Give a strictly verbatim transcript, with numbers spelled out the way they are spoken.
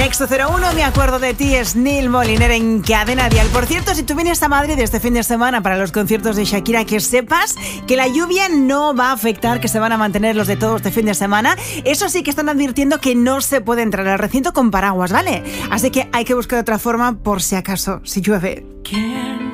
Nexo cero uno, me acuerdo de ti, es Neil Moliner en Cadena Dial. Por cierto, si tú vienes a Madrid este fin de semana para los conciertos de Shakira, que sepas que la lluvia no va a afectar, que se van a mantener los de todos este fin de semana. Eso sí, que están advirtiendo que no se puede entrar al recinto con paraguas, ¿vale? Así que hay que buscar otra forma por si acaso, si llueve.